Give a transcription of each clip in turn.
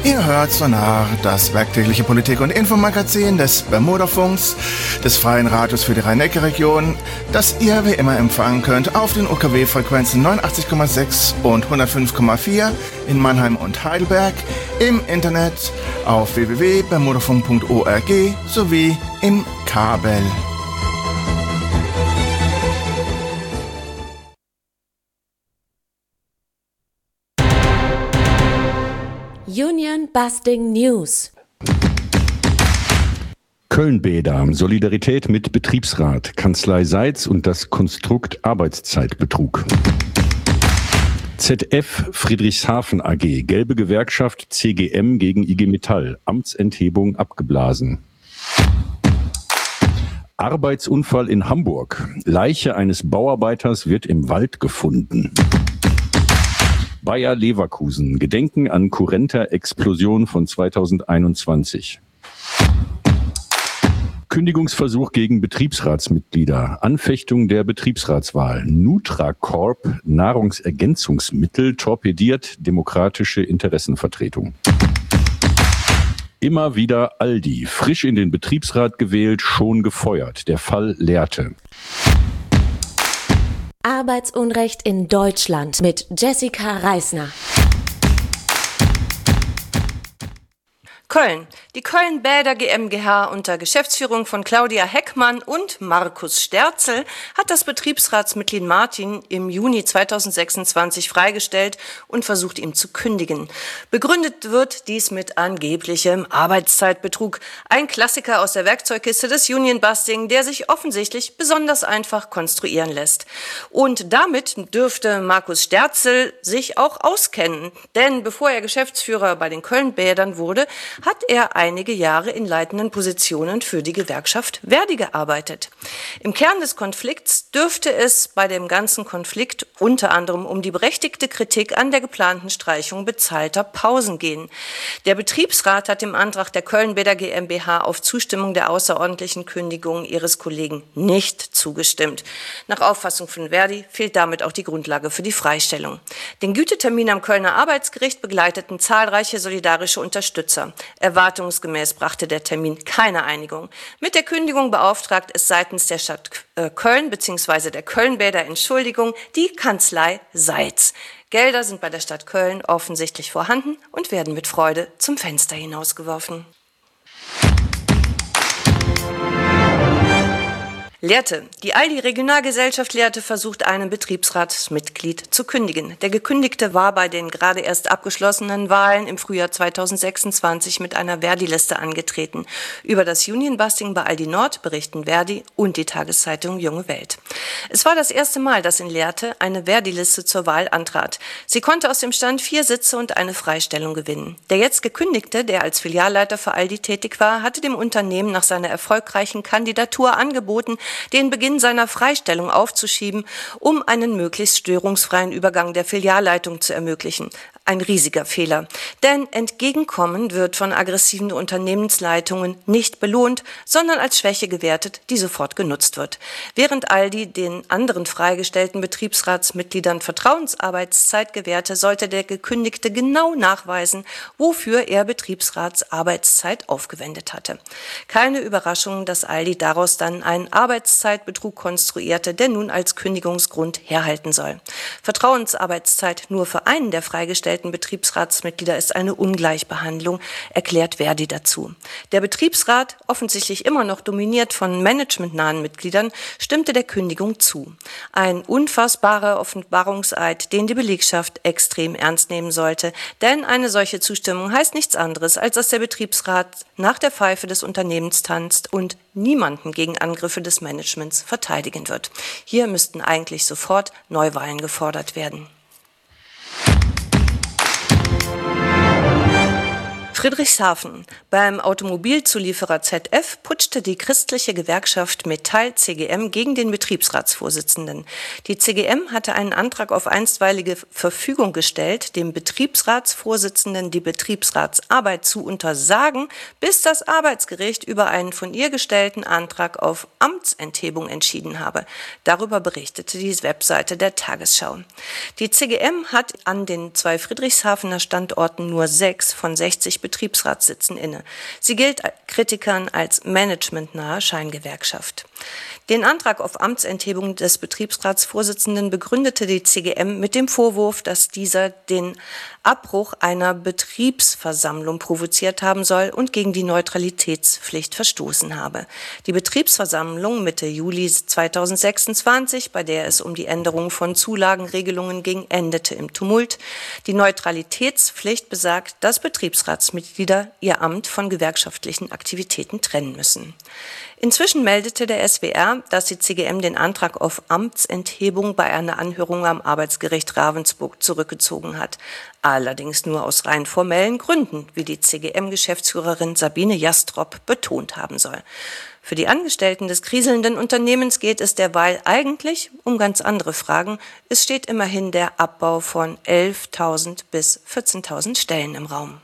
Ihr hört Sonar, das werktägliche Politik- und Infomagazin des Bermudafunks, des Freien Radios für die Rhein-Neckar-Region, das ihr wie immer empfangen könnt auf den UKW-Frequenzen 89,6 und 105,4 in Mannheim und Heidelberg, im Internet auf www.bermudafunk.org sowie im Kabel. Union Busting News. Köln-Bäder, Solidarität mit Betriebsrat, Kanzlei Seitz und das Konstrukt Arbeitszeitbetrug. ZF Friedrichshafen AG, gelbe Gewerkschaft CGM gegen IG Metall, Amtsenthebung abgeblasen. Arbeitsunfall in Hamburg, Leiche eines Bauarbeiters wird im Wald gefunden. Bayer Leverkusen, Gedenken an Currenta-Explosion von 2021. Kündigungsversuch gegen Betriebsratsmitglieder, Anfechtung der Betriebsratswahl, Nutracorp, Nahrungsergänzungsmittel, torpediert demokratische Interessenvertretung. Immer wieder Aldi, frisch in den Betriebsrat gewählt, schon gefeuert. Der Fall Lehrte. Arbeitsunrecht in Deutschland mit Jessica Reisner. Köln. Die Köln-Bäder GmbH unter Geschäftsführung von Claudia Heckmann und Markus Sterzel hat das Betriebsratsmitglied Martin im Juni 2026 freigestellt und versucht, ihm zu kündigen. Begründet wird dies mit angeblichem Arbeitszeitbetrug. Ein Klassiker aus der Werkzeugkiste des Union Busting, der sich offensichtlich besonders einfach konstruieren lässt. Und damit dürfte Markus Sterzel sich auch auskennen. Denn bevor er Geschäftsführer bei den Köln-Bädern wurde, hat er einige Jahre in leitenden Positionen für die Gewerkschaft Verdi gearbeitet. Im Kern des Konflikts dürfte es bei dem ganzen Konflikt unter anderem um die berechtigte Kritik an der geplanten Streichung bezahlter Pausen gehen. Der Betriebsrat hat dem Antrag der Köln-Bäder GmbH auf Zustimmung der außerordentlichen Kündigung ihres Kollegen nicht zugestimmt. Nach Auffassung von Verdi fehlt damit auch die Grundlage für die Freistellung. Den Gütetermin am Kölner Arbeitsgericht begleiteten zahlreiche solidarische Unterstützer. Erwartungsgemäß brachte der Termin keine Einigung. Mit der Kündigung beauftragt es seitens der Stadt Köln bzw. der Köln-Bäder die Kanzlei Seitz. Gelder sind bei der Stadt Köln offensichtlich vorhanden und werden mit Freude zum Fenster hinausgeworfen. Lehrte. Die Aldi-Regionalgesellschaft Lehrte versucht, einem Betriebsratsmitglied zu kündigen. Der Gekündigte war bei den gerade erst abgeschlossenen Wahlen im Frühjahr 2026 mit einer Verdi-Liste angetreten. Über das Union-Busting bei Aldi Nord berichten Verdi und die Tageszeitung Junge Welt. Es war das erste Mal, dass in Lehrte eine Verdi-Liste zur Wahl antrat. Sie konnte aus dem Stand 4 Sitze und eine Freistellung gewinnen. Der jetzt Gekündigte, der als Filialleiter für Aldi tätig war, hatte dem Unternehmen nach seiner erfolgreichen Kandidatur angeboten, den Beginn seiner Freistellung aufzuschieben, um einen möglichst störungsfreien Übergang der Filialleitung zu ermöglichen. Ein riesiger Fehler. Denn Entgegenkommen wird von aggressiven Unternehmensleitungen nicht belohnt, sondern als Schwäche gewertet, die sofort genutzt wird. Während Aldi den anderen freigestellten Betriebsratsmitgliedern Vertrauensarbeitszeit gewährte, sollte der Gekündigte genau nachweisen, wofür er Betriebsratsarbeitszeit aufgewendet hatte. Keine Überraschung, dass Aldi daraus dann einen Arbeitszeitbetrug konstruierte, der nun als Kündigungsgrund herhalten soll. Vertrauensarbeitszeit nur für einen der freigestellten Betriebsratsmitglieder ist eine Ungleichbehandlung, erklärt Verdi dazu. Der Betriebsrat, offensichtlich immer noch dominiert von managementnahen Mitgliedern, stimmte der Kündigung zu. Ein unfassbarer Offenbarungseid, den die Belegschaft extrem ernst nehmen sollte, denn eine solche Zustimmung heißt nichts anderes, als dass der Betriebsrat nach der Pfeife des Unternehmens tanzt und niemanden gegen Angriffe des Managements verteidigen wird. Hier müssten eigentlich sofort Neuwahlen gefordert werden. Friedrichshafen. Beim Automobilzulieferer ZF putschte die christliche Gewerkschaft Metall CGM gegen den Betriebsratsvorsitzenden. Die CGM hatte einen Antrag auf einstweilige Verfügung gestellt, dem Betriebsratsvorsitzenden die Betriebsratsarbeit zu untersagen, bis das Arbeitsgericht über einen von ihr gestellten Antrag auf Amtsenthebung entschieden habe. Darüber berichtete die Webseite der Tagesschau. Die CGM hat an den 2 Friedrichshafener Standorten nur 6 von 60 Betriebsratssitzen inne. Sie gilt Kritikern als managementnahe Scheingewerkschaft. Den Antrag auf Amtsenthebung des Betriebsratsvorsitzenden begründete die CGM mit dem Vorwurf, dass dieser den Abbruch einer Betriebsversammlung provoziert haben soll und gegen die Neutralitätspflicht verstoßen habe. Die Betriebsversammlung Mitte Juli 2026, bei der es um die Änderung von Zulagenregelungen ging, endete im Tumult. Die Neutralitätspflicht besagt, dass Betriebsratsmitglieder ihr Amt von gewerkschaftlichen Aktivitäten trennen müssen. Inzwischen meldete der SWR, dass die CGM den Antrag auf Amtsenthebung bei einer Anhörung am Arbeitsgericht Ravensburg zurückgezogen hat. Allerdings nur aus rein formellen Gründen, wie die CGM-Geschäftsführerin Sabine Jastrop betont haben soll. Für die Angestellten des kriselnden Unternehmens geht es derweil eigentlich um ganz andere Fragen. Es steht immerhin der Abbau von 11.000 bis 14.000 Stellen im Raum.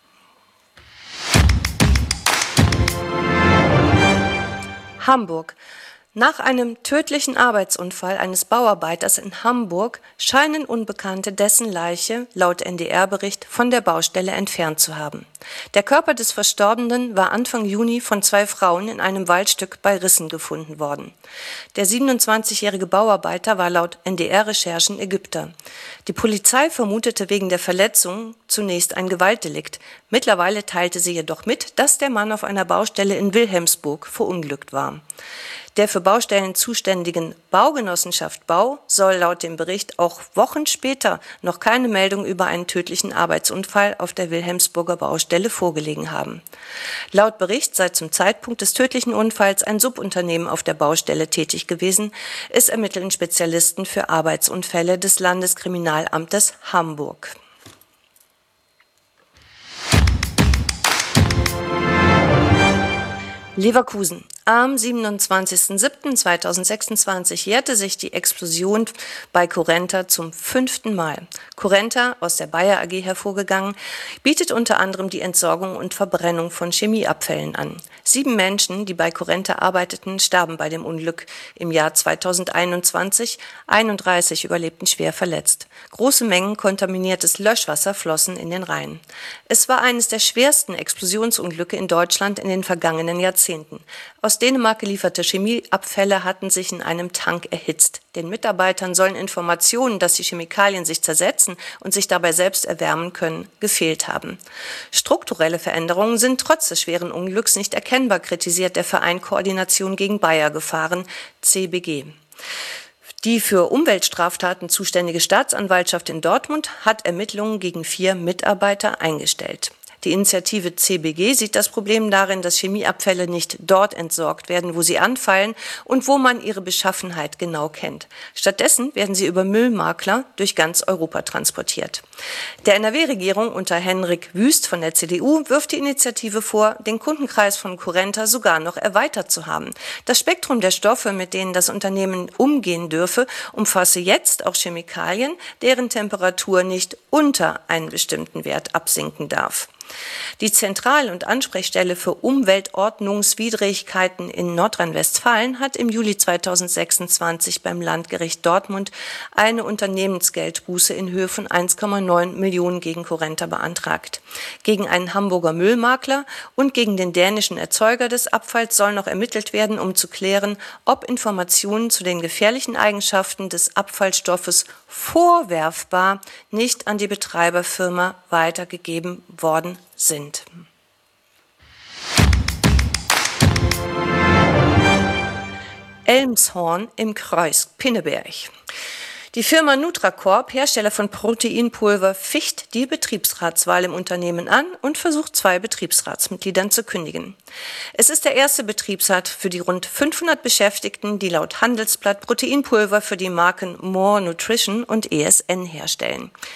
Hamburg. Nach einem tödlichen Arbeitsunfall eines Bauarbeiters in Hamburg scheinen Unbekannte dessen Leiche, laut NDR-Bericht, von der Baustelle entfernt zu haben. Der Körper des Verstorbenen war Anfang Juni von 2 Frauen in einem Waldstück bei Rissen gefunden worden. Der 27-jährige Bauarbeiter war laut NDR-Recherchen Ägypter. Die Polizei vermutete wegen der Verletzung zunächst ein Gewaltdelikt. Mittlerweile teilte sie jedoch mit, dass der Mann auf einer Baustelle in Wilhelmsburg verunglückt war. Der für Baustellen zuständigen Baugenossenschaft Bau soll laut dem Bericht auch Wochen später noch keine Meldung über einen tödlichen Arbeitsunfall auf der Wilhelmsburger Baustelle vorgelegen haben. Laut Bericht sei zum Zeitpunkt des tödlichen Unfalls ein Subunternehmen auf der Baustelle tätig gewesen. Es ermitteln Spezialisten für Arbeitsunfälle des Landeskriminalamtes Hamburg. Leverkusen. Am 27.07.2026 jährte sich die Explosion bei Currenta zum 5. Mal. Currenta, aus der Bayer AG hervorgegangen, bietet unter anderem die Entsorgung und Verbrennung von Chemieabfällen an. 7 Menschen, die bei Currenta arbeiteten, starben bei dem Unglück im Jahr 2021. 31 überlebten schwer verletzt. Große Mengen kontaminiertes Löschwasser flossen in den Rhein. Es war eines der schwersten Explosionsunglücke in Deutschland in den vergangenen Jahrzehnten. Aus Dänemark gelieferte Chemieabfälle hatten sich in einem Tank erhitzt. Den Mitarbeitern sollen Informationen, dass die Chemikalien sich zersetzen und sich dabei selbst erwärmen können, gefehlt haben. Strukturelle Veränderungen sind trotz des schweren Unglücks nicht erkennbar, kritisiert der Verein Koordination gegen Bayer-Gefahren, CBG. Die für Umweltstraftaten zuständige Staatsanwaltschaft in Dortmund hat Ermittlungen gegen 4 Mitarbeiter eingestellt. Die Initiative CBG sieht das Problem darin, dass Chemieabfälle nicht dort entsorgt werden, wo sie anfallen und wo man ihre Beschaffenheit genau kennt. Stattdessen werden sie über Müllmakler durch ganz Europa transportiert. Der NRW-Regierung unter Henrik Wüst von der CDU wirft die Initiative vor, den Kundenkreis von Currenta sogar noch erweitert zu haben. Das Spektrum der Stoffe, mit denen das Unternehmen umgehen dürfe, umfasse jetzt auch Chemikalien, deren Temperatur nicht unter einen bestimmten Wert absinken darf. Die Zentral- und Ansprechstelle für Umweltordnungswidrigkeiten in Nordrhein-Westfalen hat im Juli 2026 beim Landgericht Dortmund eine Unternehmensgeldbuße in Höhe von 1,9 Millionen gegen Currenta beantragt. Gegen einen Hamburger Müllmakler und gegen den dänischen Erzeuger des Abfalls soll noch ermittelt werden, um zu klären, ob Informationen zu den gefährlichen Eigenschaften des Abfallstoffes vorwerfbar nicht an die Betreiberfirma weitergegeben worden sind. Elmshorn im Kreuz Pinneberg. Die Firma Nutracorp, Hersteller von Proteinpulver, ficht die Betriebsratswahl im Unternehmen an und versucht 2 Betriebsratsmitgliedern zu kündigen. Es ist der erste Betriebsrat für die rund 500 Beschäftigten, die laut Handelsblatt Proteinpulver für die Marken More Nutrition und ESN herstellen.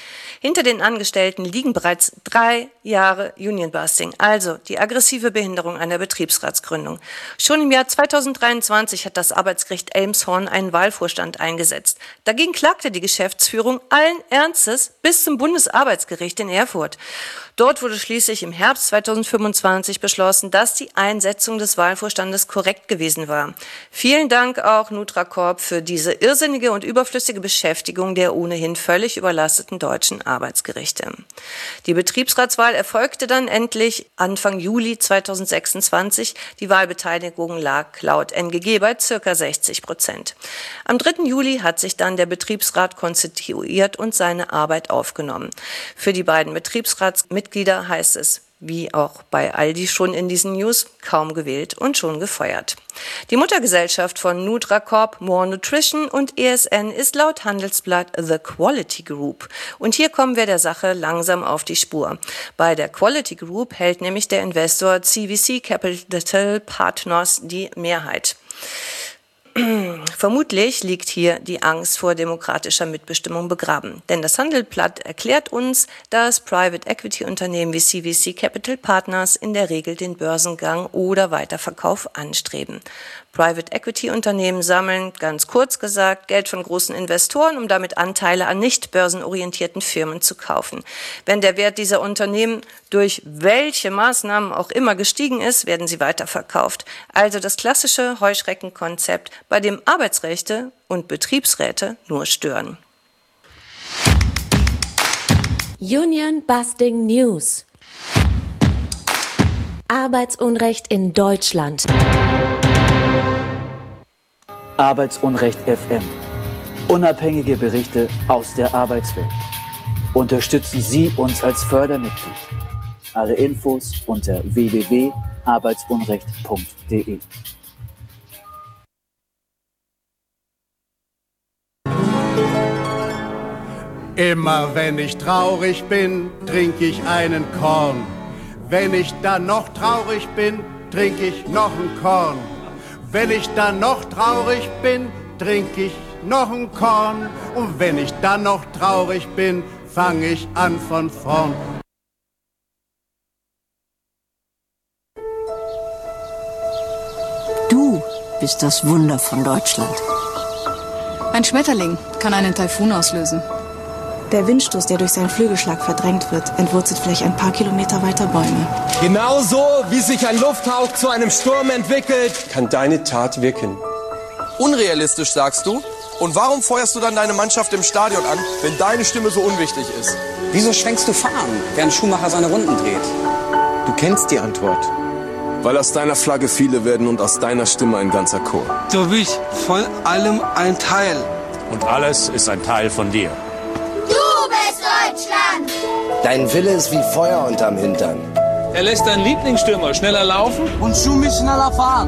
Hinter den Angestellten liegen bereits 3 Jahre Unionbusting, also die aggressive Behinderung einer Betriebsratsgründung. Schon im Jahr 2023 hat das Arbeitsgericht Elmshorn einen Wahlvorstand eingesetzt. Dagegen klagte die Geschäftsführung allen Ernstes bis zum Bundesarbeitsgericht in Erfurt. Dort wurde schließlich im Herbst 2025 beschlossen, dass die Einsetzung des Wahlvorstandes korrekt gewesen war. Vielen Dank auch Nutracorp für diese irrsinnige und überflüssige Beschäftigung der ohnehin völlig überlasteten deutschen Arbeitsgerichte. Die Betriebsratswahl erfolgte dann endlich Anfang Juli 2026. Die Wahlbeteiligung lag laut NGG bei ca. 60%. Am 3. Juli hat sich dann der Betriebsrat konstituiert und seine Arbeit aufgenommen. Für die beiden Betriebsratsmitglieder heißt es, wie auch bei Aldi schon in diesen News, kaum gewählt und schon gefeuert. Die Muttergesellschaft von Nutracorp, More Nutrition und ESN ist laut Handelsblatt The Quality Group. Und hier kommen wir der Sache langsam auf die Spur. Bei der Quality Group hält nämlich der Investor CVC Capital Partners die Mehrheit. Vermutlich liegt hier die Angst vor demokratischer Mitbestimmung begraben. Denn das Handelsblatt erklärt uns, dass Private Equity Unternehmen wie CVC Capital Partners in der Regel den Börsengang oder Weiterverkauf anstreben. Private Equity Unternehmen sammeln, ganz kurz gesagt, Geld von großen Investoren, um damit Anteile an nicht börsenorientierten Firmen zu kaufen. Wenn der Wert dieser Unternehmen durch welche Maßnahmen auch immer gestiegen ist, werden sie weiterverkauft. Also das klassische Heuschreckenkonzept, bei dem Arbeitsrechte und Betriebsräte nur stören. Union Busting News. Arbeitsunrecht in Deutschland. Arbeitsunrecht FM. Unabhängige Berichte aus der Arbeitswelt. Unterstützen Sie uns als Fördermitglied. Alle Infos unter www.arbeitsunrecht.de. Immer wenn ich traurig bin, trinke ich einen Korn. Wenn ich dann noch traurig bin, trinke ich noch ein Korn. Wenn ich dann noch traurig bin, trinke ich noch ein Korn. Und wenn ich dann noch traurig bin, fange ich an von vorn. Du bist das Wunder von Deutschland. Ein Schmetterling kann einen Taifun auslösen. Der Windstoß, der durch seinen Flügelschlag verdrängt wird, entwurzelt vielleicht ein paar Kilometer weiter Bäume. Genauso wie sich ein Lufthauch zu einem Sturm entwickelt, kann deine Tat wirken. Unrealistisch, sagst du? Und warum feuerst du dann deine Mannschaft im Stadion an, wenn deine Stimme so unwichtig ist? Wieso schwenkst du Fahnen, während Schumacher seine Runden dreht? Du kennst die Antwort. Weil aus deiner Flagge viele werden und aus deiner Stimme ein ganzer Chor. Du bist von allem ein Teil. Und alles ist ein Teil von dir. Du bist Deutschland! Dein Wille ist wie Feuer unterm Hintern. Er lässt deinen Lieblingsstürmer schneller laufen und Schumi schneller fahren.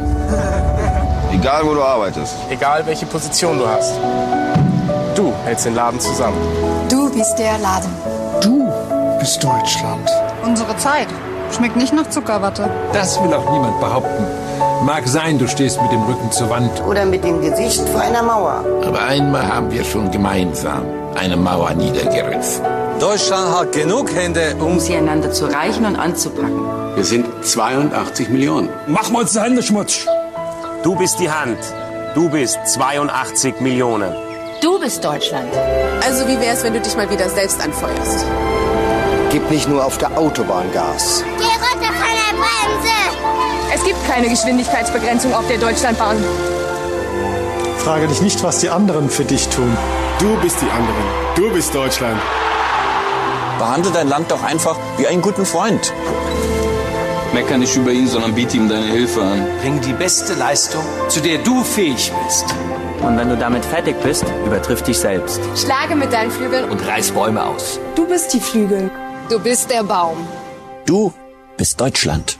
Egal, wo du arbeitest. Egal, welche Position du hast. Du hältst den Laden zusammen. Du bist der Laden. Du bist Deutschland. Unsere Zeit schmeckt nicht nach Zuckerwatte. Das will auch niemand behaupten. Mag sein, du stehst mit dem Rücken zur Wand. Oder mit dem Gesicht vor einer Mauer. Aber einmal haben wir schon gemeinsam eine Mauer niedergerissen. Deutschland hat genug Hände, um sie einander zu reichen und anzupacken. Wir sind 82 Millionen. Machen wir uns die Hände schmutzig. Du bist die Hand. Du bist 82 Millionen. Du bist Deutschland. Also wie wär's, wenn du dich mal wieder selbst anfeuerst? Gib nicht nur auf der Autobahn Gas. Geh runter von der Bremse! Es gibt keine Geschwindigkeitsbegrenzung auf der Deutschlandbahn. Frage dich nicht, was die anderen für dich tun. Du bist die anderen. Du bist Deutschland. Behandle dein Land doch einfach wie einen guten Freund. Mecker nicht über ihn, sondern biete ihm deine Hilfe an. Bring die beste Leistung, zu der du fähig bist. Und wenn du damit fertig bist, übertriff dich selbst. Schlage mit deinen Flügeln Und reiß Bäume aus. Du bist die Flügel. Du bist der Baum. Du bist Deutschland.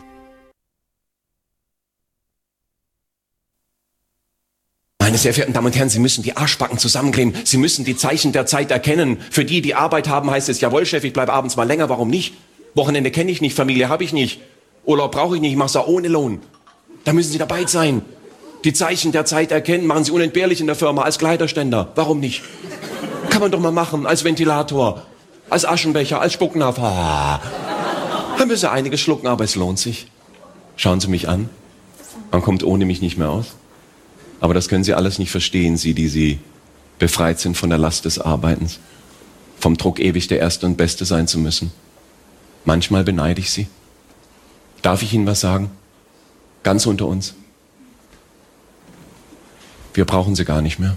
Meine sehr verehrten Damen und Herren, Sie müssen die Arschbacken zusammenkriegen. Sie müssen die Zeichen der Zeit erkennen. Für die, die Arbeit haben, heißt es, jawohl, Chef, ich bleibe abends mal länger. Warum nicht? Wochenende kenne ich nicht, Familie habe ich nicht. Urlaub brauche ich nicht, ich mache es auch ohne Lohn. Da müssen Sie dabei sein. Die Zeichen der Zeit erkennen, machen Sie unentbehrlich in der Firma als Kleiderständer. Warum nicht? Kann man doch mal machen, als Ventilator. als Aschenbecher, als Spuckenhaft. Dann müssen Sie einiges schlucken, aber es lohnt sich. Schauen Sie mich an. Man kommt ohne mich nicht mehr aus. Aber das können Sie alles nicht verstehen, Sie, die Sie befreit sind von der Last des Arbeitens. Vom Druck, ewig der Erste und Beste sein zu müssen. Manchmal beneide ich Sie. Darf ich Ihnen was sagen? Ganz unter uns. Wir brauchen Sie gar nicht mehr.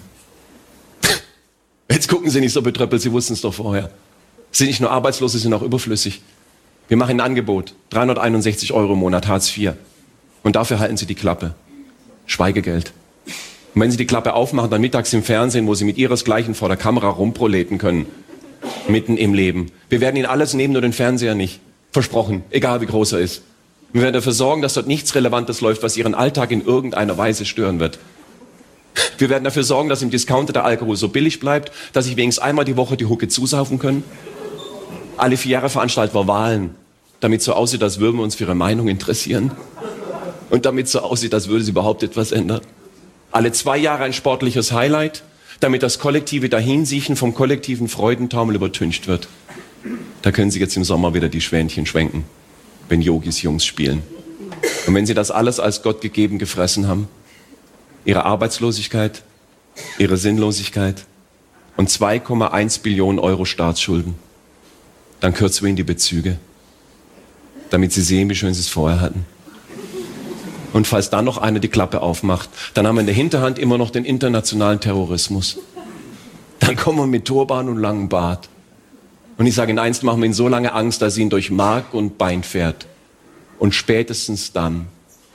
Jetzt gucken Sie nicht so betröppelt, Sie wussten es doch vorher. Sie sind nicht nur arbeitslos, Sie sind auch überflüssig. Wir machen ein Angebot. 361 € im Monat, Hartz IV. Und dafür halten Sie die Klappe. Schweigegeld. Und wenn Sie die Klappe aufmachen, dann mittags im Fernsehen, wo Sie mit Ihresgleichen vor der Kamera rumproleten können. Mitten im Leben. Wir werden Ihnen alles nehmen, nur den Fernseher nicht. Versprochen. Egal wie groß er ist. Wir werden dafür sorgen, dass dort nichts Relevantes läuft, was Ihren Alltag in irgendeiner Weise stören wird. Wir werden dafür sorgen, dass im Discounter der Alkohol so billig bleibt, dass Sie wenigstens einmal die Woche die Hucke zusaufen können. Alle 4 Jahre veranstalten wir Wahlen, damit so aussieht, als würden wir uns für Ihre Meinung interessieren. Und damit so aussieht, als würde sie überhaupt etwas ändern. Alle 2 Jahre ein sportliches Highlight, damit das kollektive Dahinsiechen vom kollektiven Freudentaumel übertüncht wird. Da können Sie jetzt im Sommer wieder die Schwänchen schwenken, wenn Yogis Jungs spielen. Und wenn Sie das alles als Gott gegeben gefressen haben, Ihre Arbeitslosigkeit, Ihre Sinnlosigkeit und 2,1 Billionen € Staatsschulden, dann kürzen wir Ihnen die Bezüge, damit Sie sehen, wie schön Sie es vorher hatten. Und falls dann noch einer die Klappe aufmacht, dann haben wir in der Hinterhand immer noch den internationalen Terrorismus. Dann kommen wir mit Turban und langem Bart. Und ich sage Ihnen eins, machen wir Ihnen so lange Angst, dass sie ihn durch Mark und Bein fährt. Und spätestens dann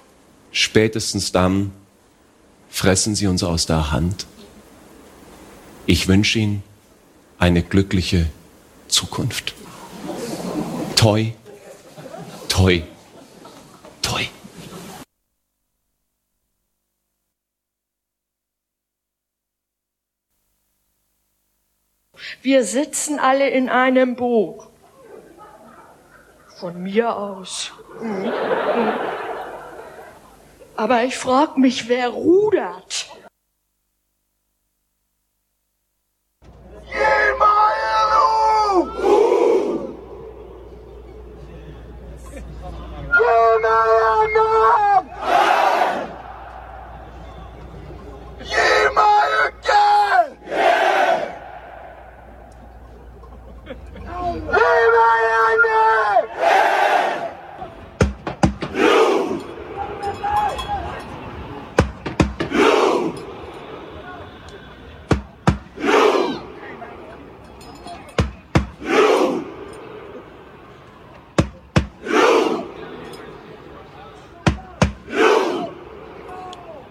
fressen sie uns aus der Hand. Ich wünsche Ihnen eine glückliche Zukunft. Toi, toi, toi. Wir sitzen alle in einem Boot. Von mir aus. Aber ich frage mich, wer rudert?